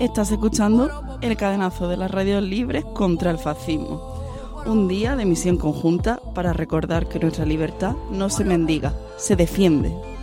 Estás escuchando el cadenazo de las radios libres contra el fascismo. Un día de misión conjunta para recordar que nuestra libertad no se mendiga, se defiende.